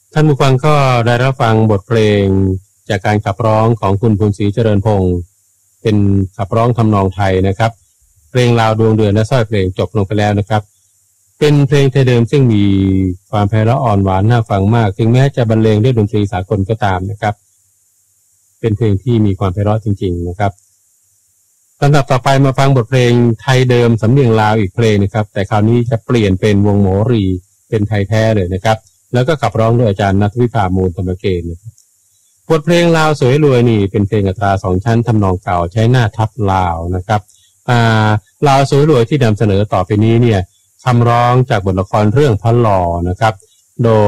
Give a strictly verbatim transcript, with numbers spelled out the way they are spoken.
ท่านผู้ฟังก็ได้รับฟังบทเพลงจากการขับร้องของคุณภูนศรีเจริญพงศ์เป็นขับร้องทำนองไทยนะครับเพลงลาวดวงเดือนและสร้อยเพลงจบลงไปแล้วนะครับเป็นเพลงไทยเดิมซึ่งมีความไพเราะอ่อนหวานน่าฟังมากถึงแม้จะบรรเลงด้วยดนตรีสากลก็ตามนะครับเป็นเพลงที่มีความไพเราะจริงๆนะครับลำดับต่อไปมาฟังบทเพลงไทยเดิมสำเนียงลาวอีกเพลงนะครับแต่คราวนี้จะเปลี่ยนเป็นวงโมรีเป็นไทยแท้เลยนะครับแล้วก็ขับร้องโดยอาจารย์ณัฐวิภามูลธรรมเกณฑ์นะครับบทเพลงลาวสวยรวยนี่เป็นเพลงอัตราสองชั้นทำนองเก่าใช้หน้าทับลาวนะครับอ่าลาวสวยรวยที่นำเสนอต่อไปนี้เนี่ยคำร้องจากบทละครเรื่องพระหล่อนะครับโดย